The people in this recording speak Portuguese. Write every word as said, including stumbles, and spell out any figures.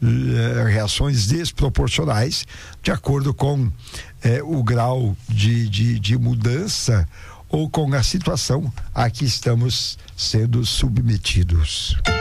uh, reações desproporcionais de acordo com uh, o grau de, de, de mudança ou com a situação a que estamos sendo submetidos.